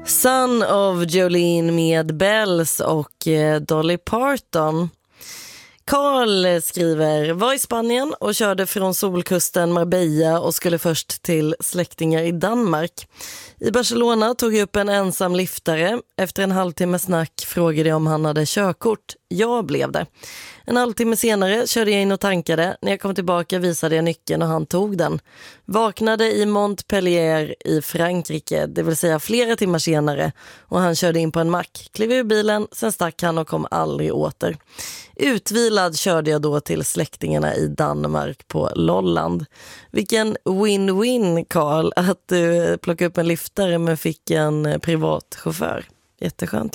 Son of Jolene med Bells och Dolly Parton. Carl skriver, var i Spanien och körde från solkusten Marbella och skulle först till släktingar i Danmark. I Barcelona tog jag upp en ensam liftare. Efter en halvtimme snack frågade jag om han hade körkort. Ja, blev det. En halvtimme senare körde jag in och tankade. När jag kom tillbaka visade jag nyckeln och han tog den. Vaknade i Montpellier i Frankrike, det vill säga flera timmar senare. Och han körde in på en mack. Klev ur bilen, sen stack han och kom aldrig åter. Utvilad körde jag då till släktingarna i Danmark på Lolland. Vilken win-win, Carl, att du plockade upp en liftare men fick en privat chaufför. Jätteskönt ju.